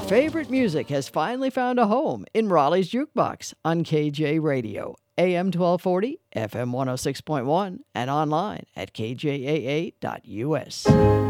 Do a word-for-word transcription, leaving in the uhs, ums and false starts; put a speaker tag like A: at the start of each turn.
A: favorite music has finally found a home in Raleigh's Jukebox on K J Radio, A M twelve forty, F M one oh six point one, and online at K J A A dot U S.